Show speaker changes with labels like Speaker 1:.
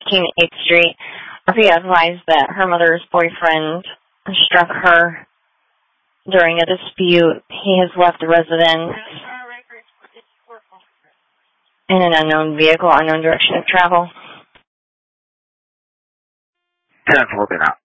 Speaker 1: King 8th Street. Murphy advised that her mother's boyfriend struck her during a dispute. He has left the residence in an unknown vehicle, unknown direction of travel.
Speaker 2: 10-4, been out.